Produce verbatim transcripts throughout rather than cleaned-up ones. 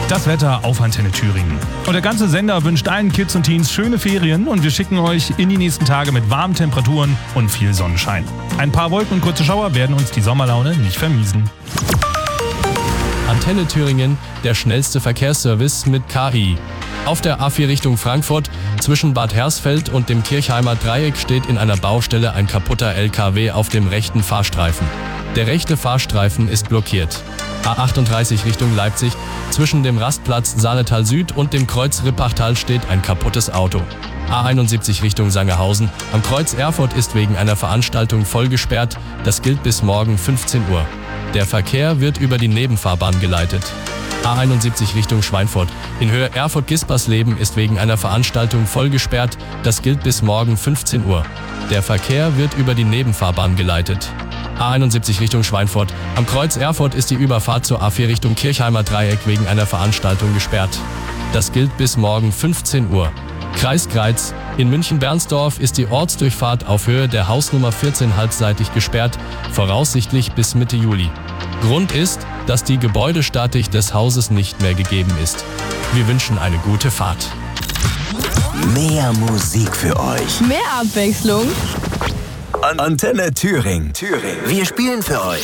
Das Wetter auf Antenne Thüringen. Und der ganze Sender wünscht allen Kids und Teens schöne Ferien und wir schicken euch in die nächsten Tage mit warmen Temperaturen und viel Sonnenschein. Ein paar Wolken und kurze Schauer werden uns die Sommerlaune nicht vermiesen. Antenne Thüringen, der schnellste Verkehrsservice mit K I. Auf der A vier Richtung Frankfurt zwischen Bad Hersfeld und dem Kirchheimer Dreieck steht in einer Baustelle ein kaputter L K W auf dem rechten Fahrstreifen. Der rechte Fahrstreifen ist blockiert. A achtunddreißig Richtung Leipzig zwischen dem Rastplatz Saaletal Süd und dem Kreuz Rippachtal steht ein kaputtes Auto. A einundsiebzig Richtung Sangerhausen am Kreuz Erfurt ist wegen einer Veranstaltung voll gesperrt. Das gilt bis morgen fünfzehn Uhr. Der Verkehr wird über die Nebenfahrbahn geleitet. A einundsiebzig Richtung Schweinfurt in Höhe Erfurt-Gispersleben ist wegen einer Veranstaltung voll gesperrt. Das gilt bis morgen fünfzehn Uhr. Der Verkehr wird über die Nebenfahrbahn geleitet. A einundsiebzig Richtung Schweinfurt am Kreuz Erfurt ist die Überfahrt zur A vier Richtung Kirchheimer Dreieck wegen einer Veranstaltung gesperrt. Das gilt bis morgen fünfzehn Uhr. Kreis Greiz. In München-Bernsdorf ist die Ortsdurchfahrt auf Höhe der Hausnummer vierzehn halbseitig gesperrt, voraussichtlich bis Mitte Juli. Grund ist, dass die Gebäudestatik des Hauses nicht mehr gegeben ist. Wir wünschen eine gute Fahrt. Mehr Musik für euch. Mehr Abwechslung. An Antenne Thüringen. Thüringen. Wir spielen für euch.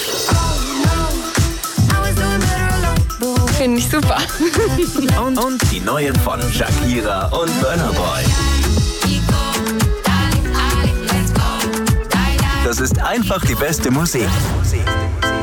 Finde ich super. Und, und die neuen von Shakira und Burna Boy. Das ist einfach die beste Musik.